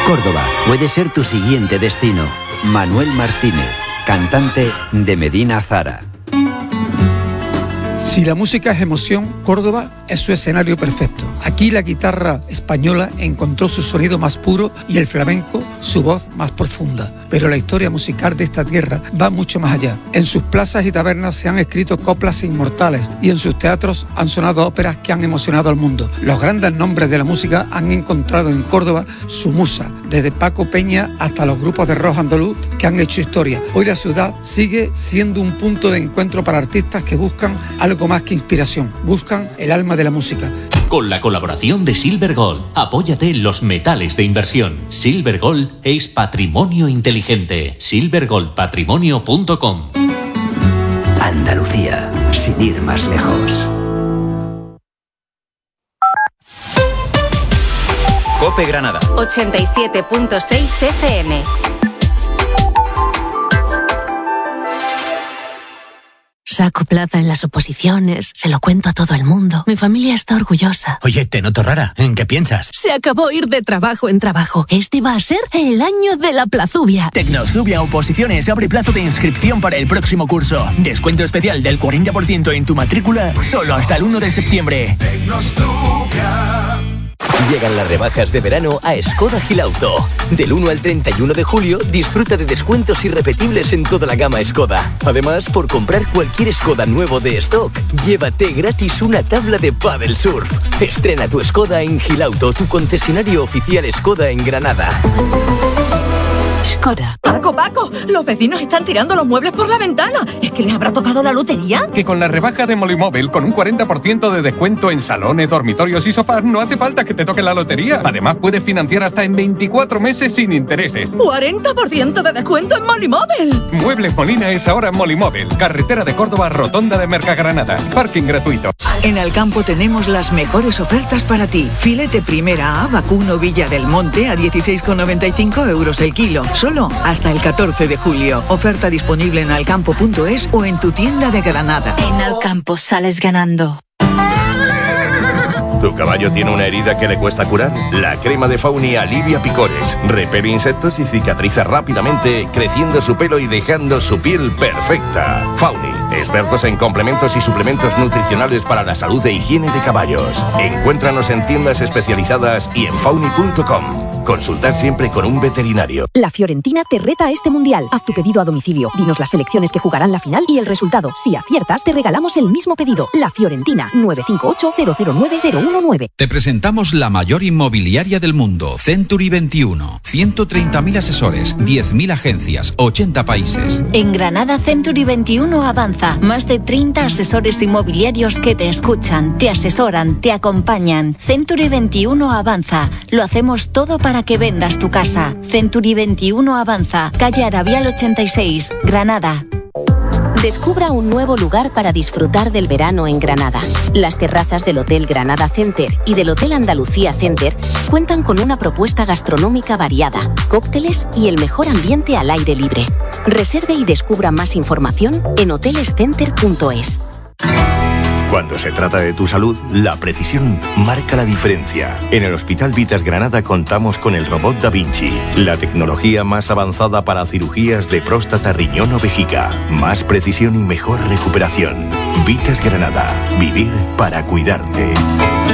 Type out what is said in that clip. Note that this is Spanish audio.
Córdoba puede ser tu siguiente destino. Manuel Martínez, cantante de Medina Zara. Si la música es emoción, Córdoba es su escenario perfecto. Aquí la guitarra española encontró su sonido más puro y el flamenco su voz más profunda. Pero la historia musical de esta tierra va mucho más allá. En sus plazas y tabernas se han escrito coplas inmortales y en sus teatros han sonado óperas que han emocionado al mundo. Los grandes nombres de la música han encontrado en Córdoba su musa, desde Paco Peña hasta los grupos de rock andaluz que han hecho historia. Hoy la ciudad sigue siendo un punto de encuentro para artistas que buscan algo más que inspiración, buscan el alma de la música. Con la colaboración de Silver Gold, apóyate en los metales de inversión. Silver Gold es patrimonio inteligente. silvergoldpatrimonio.com. Andalucía, sin ir más lejos. COPE Granada 87.6 FM. Saco plaza en las oposiciones, se lo cuento a todo el mundo. Mi familia está orgullosa. Oye, te noto rara. ¿En qué piensas? Se acabó ir de trabajo en trabajo. Este va a ser el año de la Plazubia. Tecnozubia Oposiciones abre plazo de inscripción para el próximo curso. Descuento especial del 40% en tu matrícula solo hasta el 1 de septiembre. Tecnozubia. Llegan las rebajas de verano a Skoda Gilauto. Del 1 al 31 de julio, disfruta de descuentos irrepetibles en toda la gama Skoda. Además, por comprar cualquier Skoda nuevo de stock, llévate gratis una tabla de pádel surf. Estrena tu Skoda en Gilauto, tu concesionario oficial Skoda en Granada. Skoda. Paco, los vecinos están tirando los muebles por la ventana. ¿Es que les habrá tocado la lotería? Que con la rebaja de Molimóvil, con un 40% de descuento en salones, dormitorios y sofás, no hace falta que te toque la lotería. Además, puedes financiar hasta en 24 meses sin intereses. ¡40% de descuento en Molimóvil! Muebles Molina es ahora Molimóvil. Carretera de Córdoba, Rotonda de Mercagranada. Parking gratuito. En Alcampo tenemos las mejores ofertas para ti. Filete primera A, vacuno Villa del Monte a 16,95 € el kilo. Solo hasta el 14 de julio. Oferta disponible en alcampo.es o en tu tienda de Granada. En Alcampo sales ganando. ¿Tu caballo tiene una herida que le cuesta curar? La crema de Fauni alivia picores, repele insectos y cicatriza rápidamente, creciendo su pelo y dejando su piel perfecta. Fauni, expertos en complementos y suplementos nutricionales para la salud e higiene de caballos. Encuéntranos en tiendas especializadas y en fauni.com. Consultar siempre con un veterinario. La Fiorentina te reta a este mundial. Haz tu pedido a domicilio. Dinos las selecciones que jugarán la final y el resultado. Si aciertas, te regalamos el mismo pedido. La Fiorentina, 958-009-019. Te presentamos la mayor inmobiliaria del mundo, Century 21. 130.000 asesores, 10.000 agencias, 80 países. En Granada, Century 21 avanza. Más de 30 asesores inmobiliarios que te escuchan, te asesoran, te acompañan. Century 21 avanza. Lo hacemos todo para que vendas tu casa. Century 21 avanza. Calle Arabial 86, Granada. Descubra un nuevo lugar para disfrutar del verano en Granada. Las terrazas del Hotel Granada Center y del Hotel Andalucía Center cuentan con una propuesta gastronómica variada, cócteles y el mejor ambiente al aire libre. Reserve y descubra más información en hotelescenter.es. Cuando se trata de tu salud, la precisión marca la diferencia. En el Hospital Vitas Granada contamos con el robot Da Vinci, la tecnología más avanzada para cirugías de próstata, riñón o vejiga. Más precisión y mejor recuperación. Vitas Granada. Vivir para cuidarte.